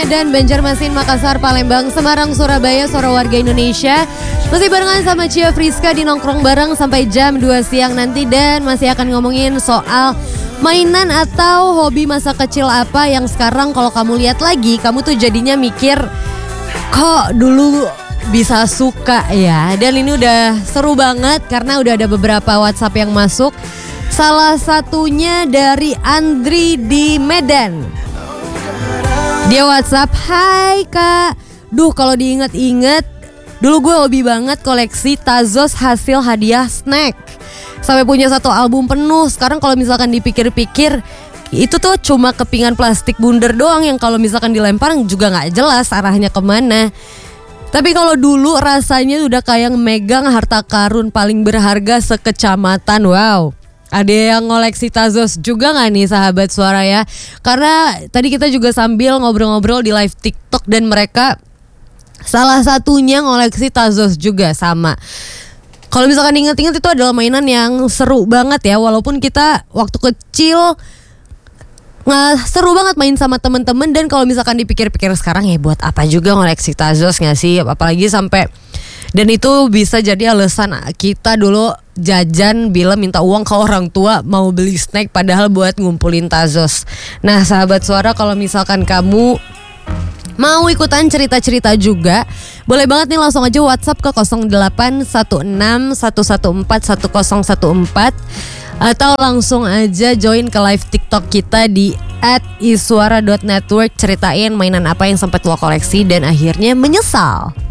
Medan, Banjarmasin, Makassar, Palembang, Semarang, Surabaya, suara warga Indonesia. Masih barengan sama Cia Friska di Nongkrong Bareng sampai jam 2 siang nanti. Dan masih akan ngomongin soal mainan atau hobi masa kecil apa yang sekarang kalau kamu lihat lagi, kamu tuh jadinya mikir, kok dulu bisa suka ya. Dan ini udah seru banget karena udah ada beberapa WhatsApp yang masuk. Salah satunya dari Andri di Medan. Dia WhatsApp, "Hai Kak, duh kalau diinget-inget, dulu gue hobi banget koleksi Tazos hasil hadiah snack. Sampai punya satu album penuh. Sekarang kalau misalkan dipikir-pikir, itu tuh cuma kepingan plastik bundar doang yang kalau misalkan dilempar juga gak jelas arahnya kemana. Tapi kalau dulu rasanya udah kayak megang harta karun paling berharga sekecamatan." Wow. Ada yang ngoleksi Tazos juga gak nih sahabat suara ya? Karena tadi kita juga sambil ngobrol-ngobrol di live TikTok dan mereka salah satunya ngoleksi Tazos juga sama. Kalau misalkan inget-inget itu adalah mainan yang seru banget ya. Walaupun kita waktu kecil seru banget main sama temen-temen. Dan kalau misalkan dipikir-pikir sekarang ya buat apa juga ngoleksi Tazos gak sih? Apalagi sampai, dan itu bisa jadi alasan kita dulu jajan bila minta uang ke orang tua mau beli snack padahal buat ngumpulin Tazos. Nah sahabat suara, kalau misalkan kamu mau ikutan cerita-cerita juga, boleh banget nih langsung aja WhatsApp ke 08161141141014 atau langsung aja join ke live TikTok kita di @iswara.network. Ceritain mainan apa yang sempat lo koleksi dan akhirnya menyesal.